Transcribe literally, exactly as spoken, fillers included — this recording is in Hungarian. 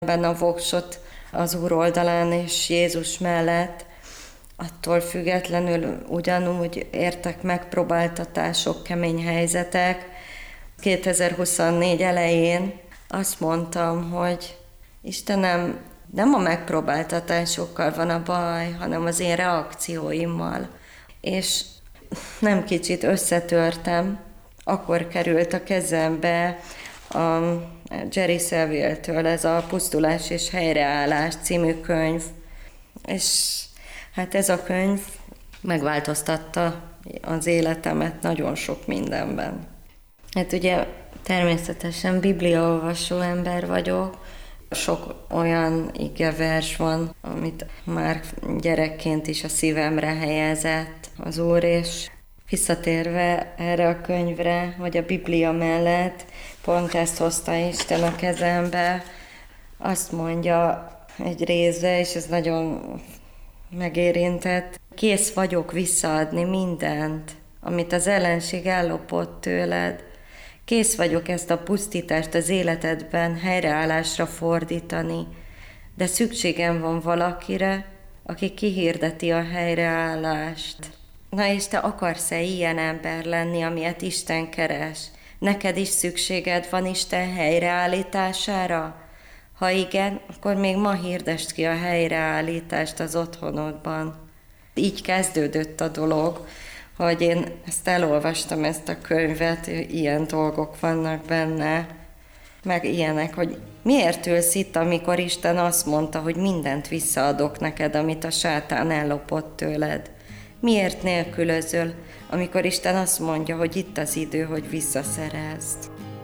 benne a voksot az Úr oldalán és Jézus mellett, attól függetlenül ugyanúgy értek megpróbáltatások, kemény helyzetek. kétezer-huszonnégy elején azt mondtam, hogy Istenem, nem a megpróbáltatásokkal van a baj, hanem az én reakcióimmal. És nem kicsit összetörtem, akkor került a kezembe a Jerry Saville-től ez a Pusztulás és helyreállás című könyv. És hát ez a könyv megváltoztatta az életemet nagyon sok mindenben. Hát ugye természetesen bibliaolvasó ember vagyok, sok olyan igevers van, amit már gyerekként is a szívemre helyezett az Úr, és visszatérve erre a könyvre, vagy a Biblia mellett, pont ezt hozta Isten a kezembe, azt mondja egy részbe, és ez nagyon megérintett, kész vagyok visszaadni mindent, amit az ellenség ellopott tőled. Kész vagyok ezt a pusztítást az életedben helyreállásra fordítani, de szükségem van valakire, aki kihirdeti a helyreállást. Na és te akarsz-e ilyen ember lenni, amilyet Isten keres? Neked is szükséged van Isten helyreállítására? Ha igen, akkor még ma hirdest ki a helyreállítást az otthonodban. Így kezdődött a dolog, hogy én ezt elolvastam, ezt a könyvet, ilyen dolgok vannak benne, meg ilyenek, hogy miért ülsz itt, amikor Isten azt mondta, hogy mindent visszaadok neked, amit a sátán ellopott tőled. Miért nélkülözöl, amikor Isten azt mondja, hogy itt az idő, hogy visszaszerezd.